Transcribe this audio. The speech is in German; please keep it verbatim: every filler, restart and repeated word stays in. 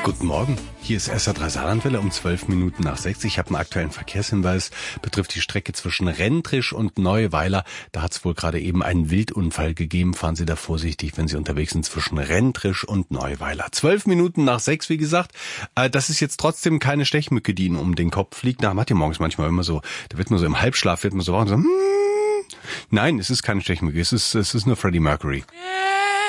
Guten Morgen, hier ist S R drei Saarlandwelle um zwölf Minuten nach sechs. Ich habe einen aktuellen Verkehrshinweis, betrifft die Strecke zwischen Rentrisch und Neuweiler. Da hat es wohl gerade eben einen Wildunfall gegeben. Fahren Sie da vorsichtig, wenn Sie unterwegs sind, zwischen Rentrisch und Neuweiler. Zwölf Minuten nach sechs, wie gesagt. Äh, das ist jetzt trotzdem keine Stechmücke, die Ihnen um den Kopf fliegt. Na, macht ihr morgens manchmal immer so, da wird man so im Halbschlaf, wird man so wach und so, hmm. Nein, es ist keine Stechmücke, es ist, es ist nur Freddie Mercury.